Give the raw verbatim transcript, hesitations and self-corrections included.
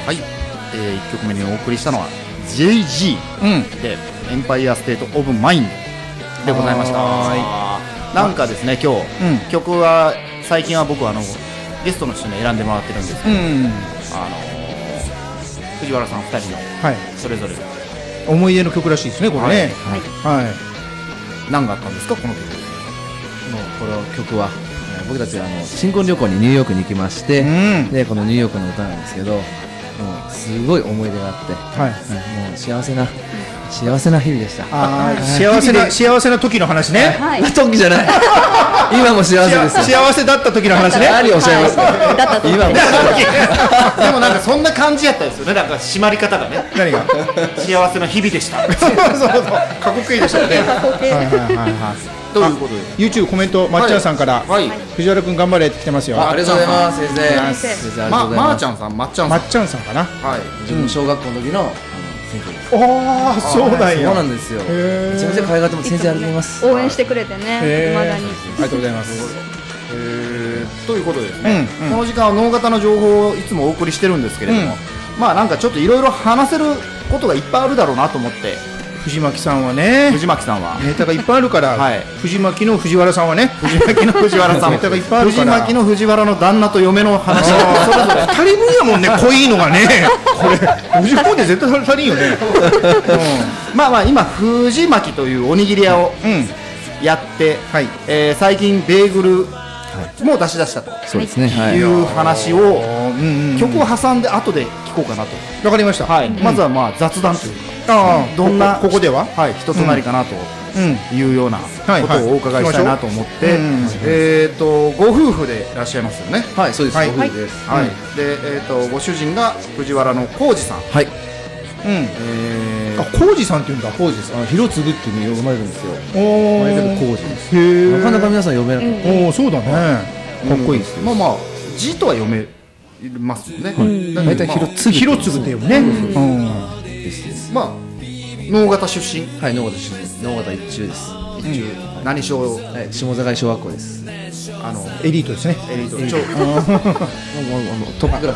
はい、えー、いっきょくめにお送りしたのは ジェイジー で、うん、エンパイアステートオブマインドでございました。なんかですね、今日、うん、曲は最近は僕はあのゲストの人に選んでもらってるんですけど、うん、あのー、藤原さんふたりのそれぞれ、はい、 思い出の曲らしいですね、これね。はい、はいはい、 何があったんですか、この曲。 もうこの曲は僕たちはあの新婚旅行にニューヨークに行きまして、うん、でこのニューヨークの歌なんですけど、もうすごい思い出があって、はいはい、もう幸せな幸せな日々でした。 あ幸せな幸せな時の話ね。 はい、時じゃない今も幸せですよ。 幸せだった時の話ね。 何をおっしゃいますか、はい、だった時今もでもなんかそんな感じやったですよね。なんか締まり方がね。 何が幸せな日々でしたそうそうそう、 かっこいいでしたね。 はいはいはいはい。ということで YouTube コメント、まっちゃんさんから、はい、藤原くん頑張れって来てますよ。 あ, ありがとうございます先生。 先生ままーちゃんさん、まっちゃんさん、 まっちゃんさんかな。はい、 自分小学校の時の先生です。 ああ、そうなんや。 そうなんですよ。めちゃめちゃ可愛がっても先生ありがとうございます。 応援してくれてね、未だにありがとうございます。 ということでですね、この時間は脳型の情報をいつもお送りしてるんですけれども、まあなんかちょっといろいろ話せることがいっぱいあるだろうなと思って。 藤巻さんはね、 藤巻さんはネタがいっぱいあるから、はい、藤巻の藤原さんはね、 藤巻の藤原さんネタがいっぱいあるから、 藤巻の藤原の旦那と嫁の話をそれぞれふたりぶんやもんね、濃いのがね、これごじゅっぽんで絶対足りんよね、 うん、まあまあ今藤巻というおにぎり屋をやって、うん、はい、えー、最近ベーグルもう出し出したと、 そうですね、 いう話を曲を挟んで後で聞こうかなと。 わかりました。 はい、まずはまあ雑談というか、 あどんなここでは、 はい、人となりかなというようなことをお伺いしたいなと思って、えっとご夫婦でいらっしゃいますよね。 はい、そうです。ご夫婦です。 はい。で、えっとご主人が藤原の浩二さん。 はい。 うん。あ、浩二さんって言うんだ。 浩二です。あ、広次っていうの読まれるんですよ。 おお。 前から浩二です。へえ。なかなか皆さん読めなくて。 おお、そうだね。かっこいいです。 まあまあ字とは読めますよね。 大体広次。 広次って読むね。うん。 まあ能形出身。 はい、能形出身。能形一中です。 一中。何小？ はい、下境小学校です。 あのエリートですね。 エリート。 トップクラス。